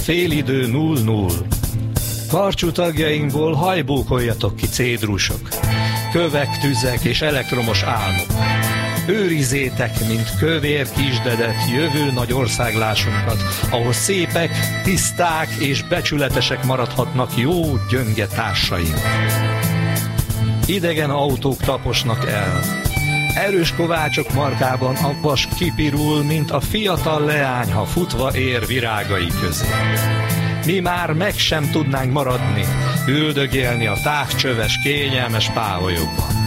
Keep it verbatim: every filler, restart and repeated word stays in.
Félidő null null. Karcsú tagjainkból hajbókoljatok ki cédrusok, kövek, tüzek és elektromos álmok. Őrizétek, mint kövér kisdedet, jövő nagy országlásunkat, ahol szépek, tiszták és becsületesek maradhatnak jó gyönge társaink. Idegen autók taposnak el. Erős kovácsok markában a vas kipirul, mint a fiatal leány, ha futva ér virágai közé. Mi már meg sem tudnánk maradni, üldögélni a távcsöves, kényelmes páholyokban.